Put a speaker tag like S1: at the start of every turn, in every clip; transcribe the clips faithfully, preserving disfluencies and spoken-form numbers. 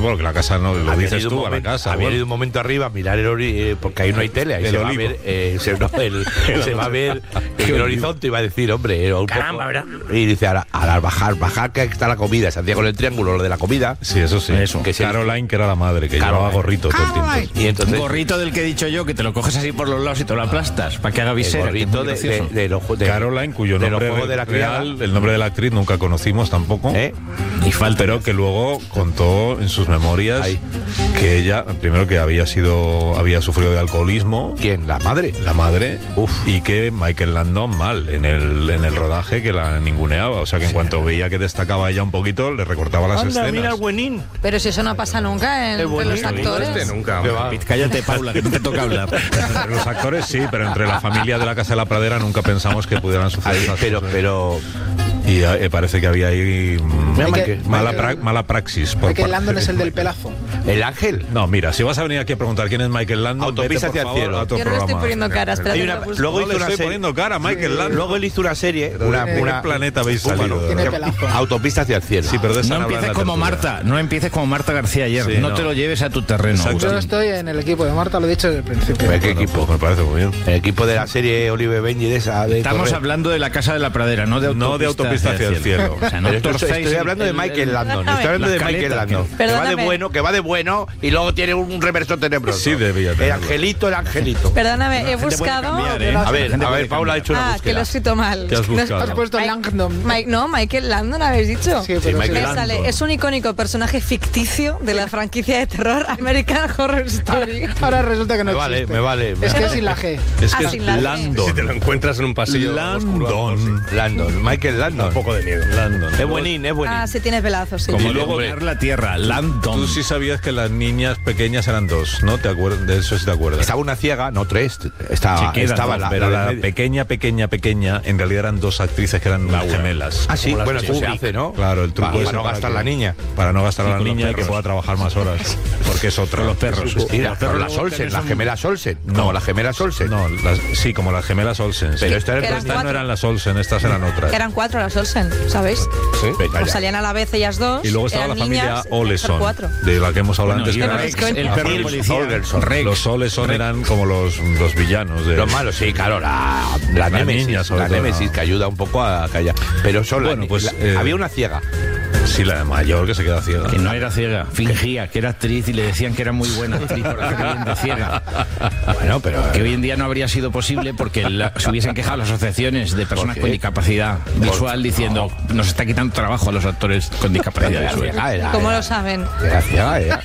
S1: bueno, que la casa no, lo
S2: Había
S1: dices
S2: ido un
S1: tú, a la
S2: momento-
S1: casa.
S2: Había
S1: bueno.
S2: ido un momento arriba a mirar el ori- eh, porque ahí no hay tele, ahí
S1: El
S2: se va, a
S1: olivo.
S2: ver, eh, se, no, el- se va a ver el horizonte, iba a decir, hombre, era un poco-
S3: Caramba, ¿verdad?
S2: y dice, ahora, ahora bajar, bajar que está la comida, se hacía con el triángulo lo de la comida.
S1: Sí, eso sí.
S3: Eso.
S1: Que Caroline, que era la madre, que
S2: Caroline.
S1: llevaba gorrito todo el tiempo.
S2: Y entonces
S3: Gorrito del que he dicho yo, que te lo coges así por los lados y te lo aplastas, para que haga
S2: el
S3: visera. que es
S2: gorrito
S3: muy
S2: de, de,
S3: gracioso.
S2: de los de,
S1: Caroline, cuyo
S2: de los
S1: nombre
S2: juegos de la
S1: real,
S2: criada.
S1: el nombre de la actriz nunca conocimos tampoco.
S2: ¿Eh?
S3: Y falta.
S1: Pero que luego contó en sus memorias
S2: Ahí.
S1: que ella, primero que había sido, había sufrido de alcoholismo,
S2: ¿Quién? ¿La madre?
S1: la madre,
S2: Uf.
S1: y que Michael Landon mal en el en el rodaje, que la ninguneaba, o sea que en cuanto veía que destacaba ella un poquito, le recortaba las
S2: Anda,
S1: escenas.
S2: mira el buenín.
S4: Pero si eso no pasa nunca en,
S2: Qué
S4: entre los
S2: bonito.
S4: actores.
S5: Este nunca.
S2: Que va.
S3: Cállate, Paula, que no te toca hablar.
S1: Entre los actores sí, pero entre la familia de la Casa de la Pradera nunca pensamos que pudieran suceder
S2: Ahí,
S1: esas
S2: pero,
S1: cosas.
S2: pero
S1: Y eh, parece que había ahí mm,
S2: Mira,
S6: Michael-
S2: Michael-
S1: mala,
S6: Michael-
S1: pra- mala praxis. por
S6: Michael
S1: parte
S6: Landon
S1: de
S6: es el del
S1: Michael.
S6: pelazo.
S2: el ángel.
S1: No, mira, si vas a venir aquí a preguntar quién es Michael Landon,
S2: Autopista
S1: vete, por
S2: hacia el
S1: favor,
S2: cielo.
S1: a otro
S4: Yo no le estoy
S1: programa.
S4: poniendo cara, espera
S2: Hay
S4: que
S2: una-
S4: lo busco.
S2: luego
S1: No
S2: hizo
S1: le
S2: una
S1: estoy
S2: serie.
S1: poniendo cara a Michael Landon.
S2: Luego él hizo una serie, una,
S1: ¿De qué
S2: una
S1: planeta habéis
S2: Búfalo,
S1: salido?
S6: Tiene
S2: que-
S6: pelazo.
S2: Autopista hacia el cielo.
S1: Sí, pero de esa
S3: No
S1: hablan en
S3: empieces
S1: la
S3: como
S1: tertulia.
S3: Marta, no empieces como Marta García ayer.
S1: Sí,
S3: no,
S1: no.
S3: te lo lleves a tu terreno.
S1: Exacto.
S3: Agustín.
S6: Yo estoy en el equipo de Marta, lo he dicho desde el principio.
S2: ¿Qué
S1: Bueno,
S2: equipo?
S1: pues me parece muy bien.
S2: El equipo de la serie Olive Benji de esa. De
S3: Estamos
S2: Torre.
S3: hablando de la Casa de la Pradera, no de autopista,
S1: No de autopista hacia el cielo.
S3: O sea, no
S2: Pero esto-
S3: torcéis
S2: estoy
S3: el-
S2: hablando de
S3: el-
S2: Michael
S3: el-
S2: Landon. Estoy hablando
S3: la
S2: de Michael
S3: escaleta,
S2: Landon.
S3: que-
S2: Que va de
S4: Perdóname.
S2: bueno, que va de bueno y luego tiene un reverso tenebroso.
S1: Sí, debía
S2: El
S1: tenerlo.
S2: angelito, el angelito.
S4: Perdóname, he
S3: gente puede
S4: buscado.
S3: cambiar, ¿eh?
S2: A
S3: La
S2: ver,
S3: gente
S2: a
S3: puede
S2: ver, Paula ha
S3: cambiar.
S2: hecho una
S4: Ah, que lo he
S2: búsqueda.
S4: escrito mal.
S1: ¿Qué has
S4: No es-
S1: buscado?
S6: Has puesto
S4: Mike-
S6: Langdon.
S4: Mike- no, Michael Landon habéis dicho.
S6: Sí, pero
S2: Michael
S4: Me
S2: Landon.
S4: sale, es un icónico personaje ficticio de la franquicia de terror American Horror Story.
S6: Ahora resulta que no
S2: Me vale,
S6: existe.
S2: me vale. me
S6: Es que
S2: vale.
S6: es sin la G.
S1: Es
S4: Ah,
S1: que
S4: sin
S1: es
S4: la G.
S1: Landon.
S5: Si te lo encuentras en un pasillo oscuro,
S1: Landon.
S2: Landon, Michael Landon.
S5: un poco de miedo.
S1: Landon.
S2: Es buenín, es buenín.
S4: Ah, sí tiene pelazos, sí.
S1: Como
S3: Y luego
S1: hombre.
S3: ver la tierra, Landon.
S1: Tú sí sabías que las niñas pequeñas eran dos, ¿no? ¿Te acuerdas? De eso sí te acuerdas.
S2: Estaba una ciega, no tres. Estaba,
S3: Sí, quedan
S2: estaba
S3: dos,
S2: la,
S1: Pero
S2: la
S1: la
S2: del medio.
S1: pequeña, pequeña, pequeña, en realidad eran dos actrices que eran gemelas.
S2: Ah, sí,
S5: Como las
S2: bueno,
S5: de
S2: eso se
S5: Kubrick.
S2: hace, ¿no?
S1: Claro, el truco
S2: Para,
S1: es
S2: para no
S1: para
S2: gastar
S1: que-
S2: la niña.
S1: Para no gastar a la
S3: con los
S1: niña y que
S3: perros.
S1: pueda trabajar más horas. Porque es otra.
S3: Los perros.
S2: Mira,
S3: Los
S2: pero
S3: perros
S2: las
S3: luego
S2: Olsen,
S3: tenés
S2: las
S3: un-
S2: gemelas Olsen. No, las gemelas Olsen.
S1: No, las- sí, como las gemelas Olsen.
S2: Pero
S1: sí.
S2: esta era
S4: Que
S2: el
S4: eran
S1: Estas no
S4: cuatro.
S1: eran las Olsen, estas eran otras.
S4: Eran cuatro las Olsen, ¿sabéis?
S2: Sí, venga,
S4: Pues
S2: ya.
S4: salían a la vez ellas dos.
S1: Y luego estaba
S4: eran
S1: la familia
S4: niñas, tenían que ser
S1: Oleson,
S4: cuatro.
S1: de la que hemos hablado
S3: Bueno,
S1: antes.
S3: y
S1: que
S3: Rex,
S1: eran-
S3: el perro
S2: Rex,
S3: policía.
S2: Olgerson.
S3: Rex.
S1: Los Oleson eran como los, los villanos. De,
S2: Los malos, sí, claro, la, la,
S1: Las
S2: Némesis,
S1: niñas, sobre
S2: la
S1: todo,
S2: Némesis
S1: no.
S2: que ayuda un poco a callar. Pero son las
S1: Bueno,
S2: ni-
S1: pues,
S2: la-
S1: eh,
S2: había una ciega.
S1: Sí, la de mayor que se queda ciega.
S3: Que no era ciega, fingía que era actriz y le decían que era muy buena actriz por hacer bien de ciega.
S2: Bueno, pero
S3: Que hoy en día no habría sido posible porque la- se hubiesen quejado las asociaciones de personas
S2: qué?
S3: con discapacidad visual diciendo nos está quitando trabajo a los actores con discapacidad
S2: era
S3: visual.
S2: ciega, era,
S4: ¿Cómo
S2: era-
S4: lo saben?
S2: era ciega, era.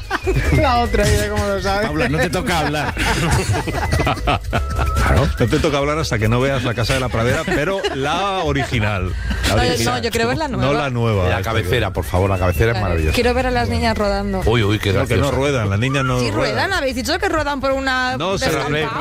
S6: La otra idea, como lo sabes.
S3: Paula, no te toca hablar.
S1: Claro. No te toca hablar hasta que no veas la Casa de la Pradera, pero la original. La
S4: No,
S1: original.
S4: no, yo quiero ver la nueva.
S1: No la nueva.
S2: La
S1: esta
S2: cabecera, por favor, la cabecera es maravillosa.
S4: Quiero ver a las niñas rodando.
S2: Uy, uy, qué
S1: que- No, que no
S2: gracioso.
S1: ruedan, las niñas no
S4: Sí, ruedan, habéis dicho que ruedan por una
S1: No, se
S4: descampado.
S1: refleja.